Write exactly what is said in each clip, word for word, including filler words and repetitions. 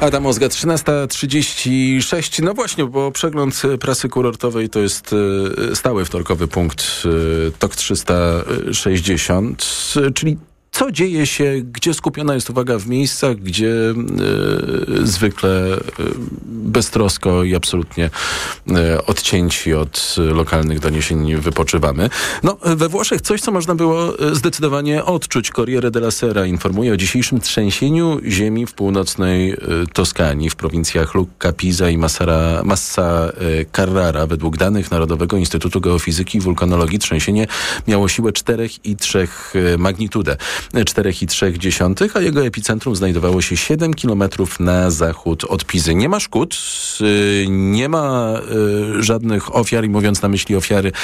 Adam Ozga, trzynasta trzydzieści sześć. No właśnie, bo przegląd prasy kurortowej to jest stały wtorkowy punkt T O K trzysta sześćdziesiąt, czyli co dzieje się, gdzie skupiona jest uwaga w miejscach, gdzie y, zwykle y, beztrosko i absolutnie y, odcięci od lokalnych doniesień wypoczywamy. No, we Włoszech coś, co można było zdecydowanie odczuć. Corriere della Sera informuje o dzisiejszym trzęsieniu ziemi w północnej y, Toskanii, w prowincjach Lucca, Pisa i Massara, Massa y, Carrara. Według danych Narodowego Instytutu Geofizyki i Wulkanologii trzęsienie miało siłę cztery i trzy magnitudę. cztery i trzy dziesiątych, a jego epicentrum znajdowało się siedem kilometrów na zachód od Pizy. Nie ma szkód, nie ma żadnych ofiar i mówiąc na myśli ofiary,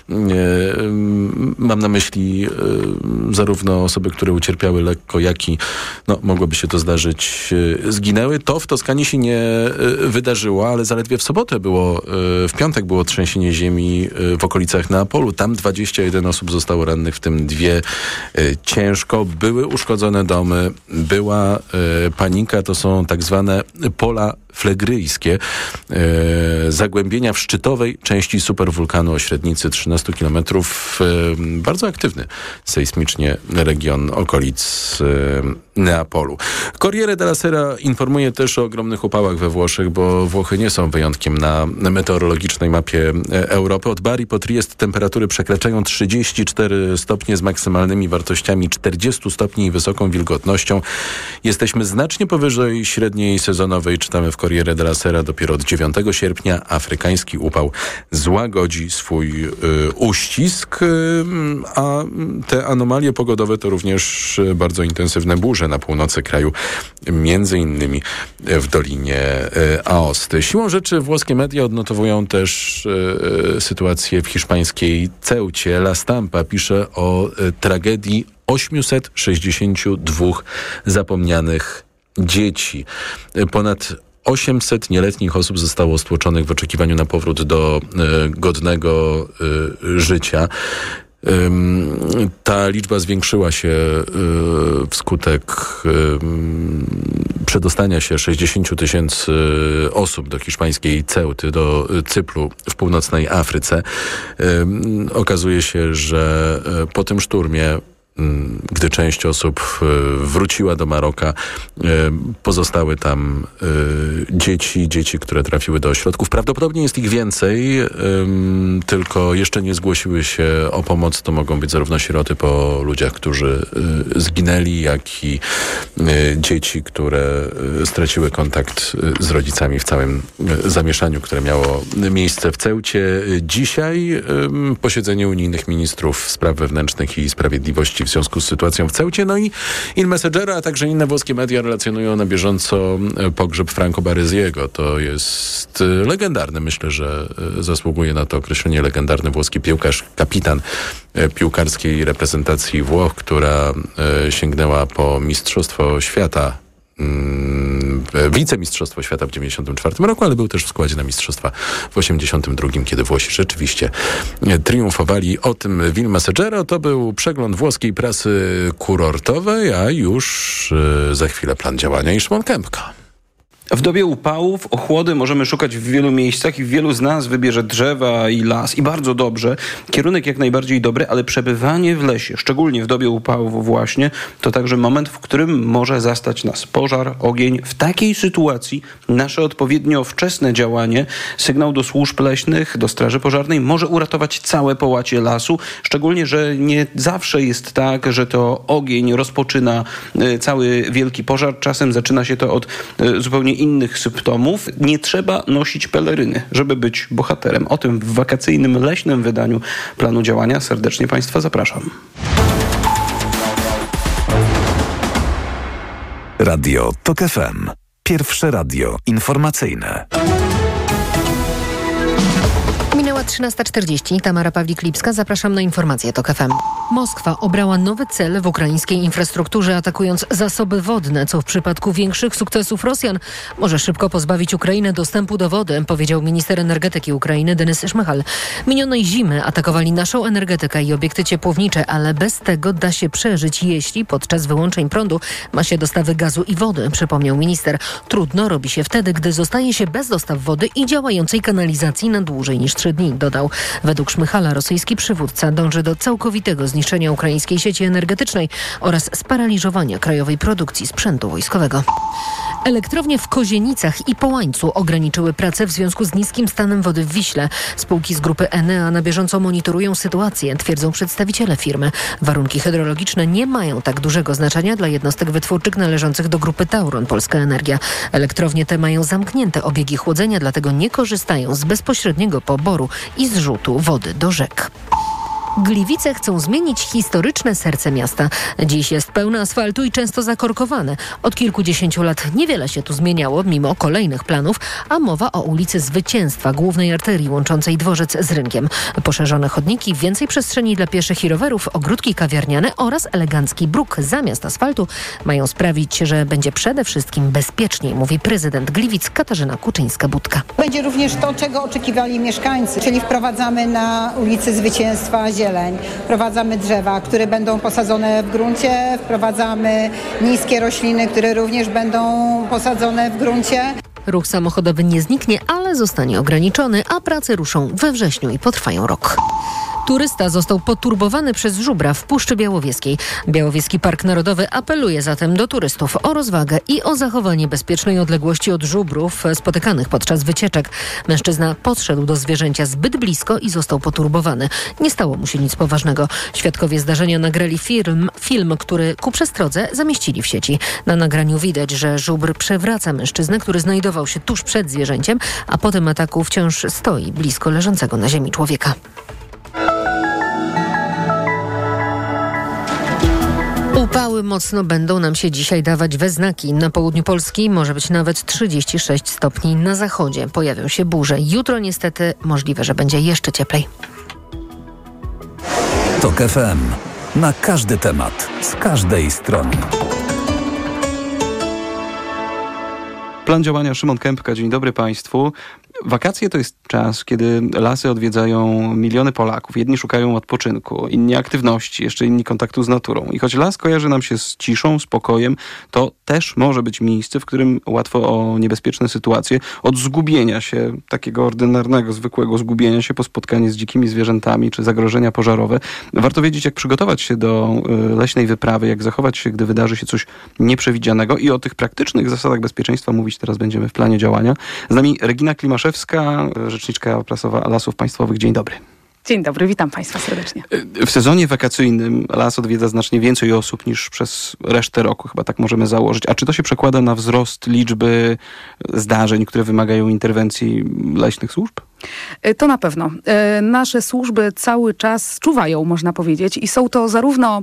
mam na myśli zarówno osoby, które ucierpiały lekko, jak i no, mogłoby się to zdarzyć, zginęły. To w Toskanii się nie wydarzyło, ale zaledwie w sobotę było, w piątek było trzęsienie ziemi w okolicach Neapolu. Tam dwadzieścia jeden osób zostało rannych, w tym dwie ciężko. Były uszkodzone domy, była e, panika, to są tak zwane pola flegryjskie, e, zagłębienia w szczytowej części superwulkanu o średnicy trzynaście kilometrów. E, bardzo aktywny sejsmicznie region okolic e, Neapolu. Corriere della Sera informuje też o ogromnych upałach we Włoszech, bo Włochy nie są wyjątkiem na meteorologicznej mapie Europy. Od Bari po Triest temperatury przekraczają trzydzieści cztery stopnie z maksymalnymi wartościami czterdzieści stopni i wysoką wilgotnością. Jesteśmy znacznie powyżej średniej sezonowej, czytamy w Corriere della Sera. Dopiero od dziewiątego sierpnia afrykański upał złagodzi swój y, uścisk, y, a te anomalie pogodowe to również bardzo intensywne burze na północy kraju, między innymi w Dolinie Aosty. Siłą rzeczy włoskie media odnotowują też y, sytuację w hiszpańskiej Ceucie. La Stampa pisze o y, tragedii osiemset sześćdziesiąt dwa zapomnianych dzieci. Ponad osiemset nieletnich osób zostało stłoczonych w oczekiwaniu na powrót do y, godnego y, życia. Ta liczba zwiększyła się wskutek przedostania się sześćdziesiąt tysięcy osób do hiszpańskiej Ceuty, do Cypru w północnej Afryce. Okazuje się, że po tym szturmie, gdy część osób wróciła do Maroka, pozostały tam dzieci, dzieci, które trafiły do ośrodków. Prawdopodobnie jest ich więcej, tylko jeszcze nie zgłosiły się o pomoc. To mogą być zarówno sieroty po ludziach, którzy zginęli, jak i dzieci, które straciły kontakt z rodzicami w całym zamieszaniu, które miało miejsce w Ceucie. Dzisiaj posiedzenie unijnych ministrów spraw wewnętrznych i sprawiedliwości w związku z sytuacją w Ceucie. No i Il Messaggero, a także inne włoskie media relacjonują na bieżąco pogrzeb Franco Baresiego. To jest legendarny, myślę, że zasługuje na to określenie, legendarny włoski piłkarz, kapitan piłkarskiej reprezentacji Włoch, która sięgnęła po Mistrzostwo Świata, wicemistrzostwo świata w dziewięćdziesiątym czwartym roku, ale był też w składzie na mistrzostwa w osiemdziesiątym drugim, kiedy Włosi rzeczywiście triumfowali. O tym w Il Messaggero. To był przegląd włoskiej prasy kurortowej, a już za chwilę plan działania i Szymon Kępka. W dobie upałów ochłody możemy szukać w wielu miejscach i wielu z nas wybierze drzewa i las i bardzo dobrze. Kierunek jak najbardziej dobry, ale przebywanie w lesie, szczególnie w dobie upałów właśnie, to także moment, w którym może zastać nas pożar, ogień. W takiej sytuacji nasze odpowiednio wczesne działanie, sygnał do służb leśnych, do straży pożarnej może uratować całe połacie lasu, szczególnie, że nie zawsze jest tak, że to ogień rozpoczyna cały wielki pożar. Czasem zaczyna się to od zupełnie innych symptomów. Nie trzeba nosić peleryny, żeby być bohaterem. O tym w wakacyjnym leśnym wydaniu planu działania serdecznie Państwa zapraszam. Radio Tok F M. Pierwsze radio informacyjne. Minęła trzynasta czterdzieści. Tamara Pawlik-Lipska. Zapraszam na informacje TOK F M. Moskwa obrała nowy cel w ukraińskiej infrastrukturze, atakując zasoby wodne, co w przypadku większych sukcesów Rosjan może szybko pozbawić Ukrainę dostępu do wody, powiedział minister energetyki Ukrainy Denys Szmychal. Minionej zimy atakowali naszą energetykę i obiekty ciepłownicze, ale bez tego da się przeżyć, jeśli podczas wyłączeń prądu ma się dostawy gazu i wody, przypomniał minister. Trudno robi się wtedy, gdy zostaje się bez dostaw wody i działającej kanalizacji na dłużej niż trzy dni, dodał. Według Szmychala rosyjski przywódca dąży do całkowitego zniszczenia ukraińskiej sieci energetycznej oraz sparaliżowania krajowej produkcji sprzętu wojskowego. Elektrownie w Kozienicach i Połańcu ograniczyły pracę w związku z niskim stanem wody w Wiśle. Spółki z grupy Enea na bieżąco monitorują sytuację, twierdzą przedstawiciele firmy. Warunki hydrologiczne nie mają tak dużego znaczenia dla jednostek wytwórczych należących do grupy Tauron Polska Energia. Elektrownie te mają zamknięte obiegi chłodzenia, dlatego nie korzystają z bezpośredniego poboru i zrzutu wody do rzek. Gliwice chcą zmienić historyczne serce miasta. Dziś jest pełne asfaltu i często zakorkowane. Od kilkudziesięciu lat niewiele się tu zmieniało, mimo kolejnych planów, a mowa o ulicy Zwycięstwa, głównej arterii łączącej dworzec z rynkiem. Poszerzone chodniki, więcej przestrzeni dla pieszych i rowerów, ogródki kawiarniane oraz elegancki bruk zamiast asfaltu mają sprawić, że będzie przede wszystkim bezpieczniej, mówi prezydent Gliwic Katarzyna Kuczyńska-Budka. Będzie również to, czego oczekiwali mieszkańcy, czyli wprowadzamy na ulicy Zwycięstwa zieleń. Wprowadzamy drzewa, które będą posadzone w gruncie, wprowadzamy niskie rośliny, które również będą posadzone w gruncie. Ruch samochodowy nie zniknie, ale zostanie ograniczony, a prace ruszą we wrześniu i potrwają rok. Turysta został poturbowany przez żubra w Puszczy Białowieskiej. Białowieski Park Narodowy apeluje zatem do turystów o rozwagę i o zachowanie bezpiecznej odległości od żubrów spotykanych podczas wycieczek. Mężczyzna podszedł do zwierzęcia zbyt blisko i został poturbowany. Nie stało mu się nic poważnego. Świadkowie zdarzenia nagrali film, film, który ku przestrodze zamieścili w sieci. Na nagraniu widać, że żubr przewraca mężczyznę, który znajdował się tuż przed zwierzęciem, a po tym ataku wciąż stoi blisko leżącego na ziemi człowieka. Upały mocno będą nam się dzisiaj dawać we znaki. Na południu Polski może być nawet trzydzieści sześć stopni. Na zachodzie pojawią się burze. Jutro niestety możliwe, że będzie jeszcze cieplej. TOK F M. Na każdy temat. Z każdej strony. Plan działania Szymon Kępka. Dzień dobry Państwu. Wakacje to jest czas, kiedy lasy odwiedzają miliony Polaków. Jedni szukają odpoczynku, inni aktywności, jeszcze inni kontaktu z naturą. I choć las kojarzy nam się z ciszą, spokojem, to też może być miejsce, w którym łatwo o niebezpieczne sytuacje, od zgubienia się, takiego ordynarnego, zwykłego zgubienia się po spotkanie z dzikimi zwierzętami, czy zagrożenia pożarowe. Warto wiedzieć, jak przygotować się do leśnej wyprawy, jak zachować się, gdy wydarzy się coś nieprzewidzianego. I o tych praktycznych zasadach bezpieczeństwa mówić teraz będziemy w planie działania. Z nami Regina Klimaszewska, rzeczniczka prasowa Lasów Państwowych. Dzień dobry. Dzień dobry, witam Państwa serdecznie. W sezonie wakacyjnym las odwiedza znacznie więcej osób niż przez resztę roku, chyba tak możemy założyć. A czy to się przekłada na wzrost liczby zdarzeń, które wymagają interwencji leśnych służb? To na pewno. Nasze służby cały czas czuwają, można powiedzieć, i są to zarówno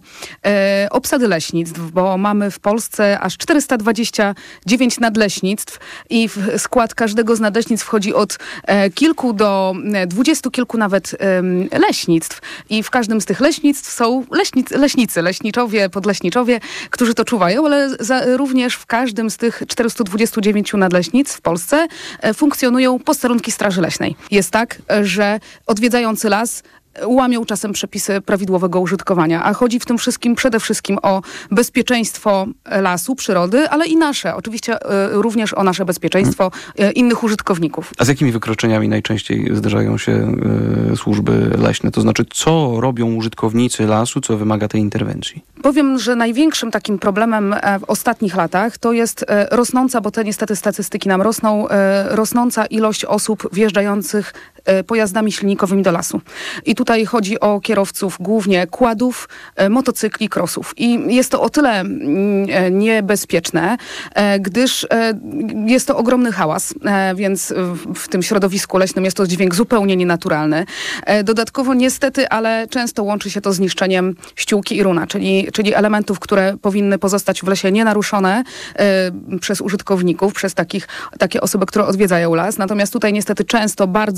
obsady leśnictw, bo mamy w Polsce aż czterysta dwadzieścia dziewięć nadleśnictw i w skład każdego z nadleśnictw wchodzi od kilku do dwudziestu kilku nawet leśnictw. I w każdym z tych leśnictw są leśnicy, leśnicy, leśniczowie, podleśniczowie, którzy to czuwają, ale za, również w każdym z tych czterystu dwudziestu dziewięciu nadleśnictw w Polsce funkcjonują posterunki Straży Leśnej. Jest tak, że odwiedzający las łamią czasem przepisy prawidłowego użytkowania, a chodzi w tym wszystkim przede wszystkim o bezpieczeństwo lasu, przyrody, ale i nasze, oczywiście y, również o nasze bezpieczeństwo y, innych użytkowników. A z jakimi wykroczeniami najczęściej zdarzają się y, służby leśne? To znaczy, co robią użytkownicy lasu, co wymaga tej interwencji? Powiem, że największym takim problemem w ostatnich latach to jest rosnąca, bo te niestety statystyki nam rosną, rosnąca ilość osób wjeżdżających pojazdami silnikowymi do lasu. I tutaj chodzi o kierowców głównie quadów, motocykli, crossów. I jest to o tyle niebezpieczne, gdyż jest to ogromny hałas, więc w tym środowisku leśnym jest to dźwięk zupełnie nienaturalny. Dodatkowo niestety, ale często łączy się to z niszczeniem ściółki i runa, czyli, czyli elementów, które powinny pozostać w lesie nienaruszone przez użytkowników, przez takich, takie osoby, które odwiedzają las. Natomiast tutaj niestety często bardzo